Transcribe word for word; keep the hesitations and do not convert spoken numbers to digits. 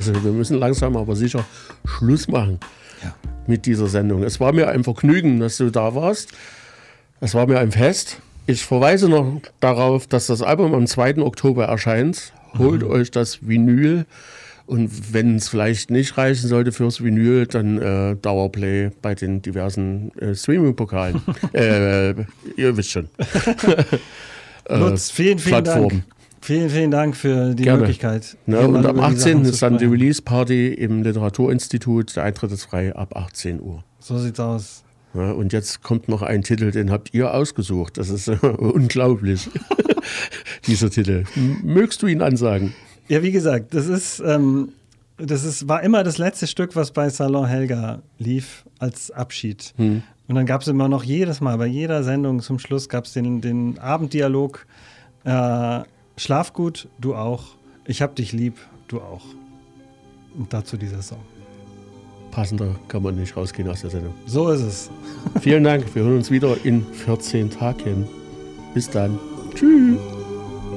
Also wir müssen langsam aber sicher Schluss machen ja. mit dieser Sendung. Es war mir ein Vergnügen, dass du da warst. Es war mir ein Fest. Ich verweise noch darauf, dass das Album am zweiten Oktober erscheint. Holt mhm. euch das Vinyl. Und wenn es vielleicht nicht reichen sollte fürs Vinyl, dann äh, Dauerplay bei den diversen äh, Streaming-Pokalen. äh, ihr wisst schon. Lutz, vielen, vielen Plattformen. Dank. Vielen, vielen Dank für die Gerne. Möglichkeit. Ne, und am achtzehnten ist dann die Release-Party im Literaturinstitut. Der Eintritt ist frei ab achtzehn Uhr. So sieht's aus. Ja, und jetzt kommt noch ein Titel, den habt ihr ausgesucht. Das ist äh, unglaublich, dieser Titel. M- mögst du ihn ansagen? Ja, wie gesagt, das ist, ähm, das ist, war immer das letzte Stück, was bei Salon Helga lief als Abschied. Hm. Und dann gab es immer noch jedes Mal, bei jeder Sendung zum Schluss gab es den, den Abenddialog. Äh, Schlaf gut, du auch. Ich hab dich lieb, du auch. Und dazu dieser Song. Passender kann man nicht rausgehen aus der Sendung. So ist es. Vielen Dank. Wir hören uns wieder in vierzehn Tagen. Bis dann. Tschüss.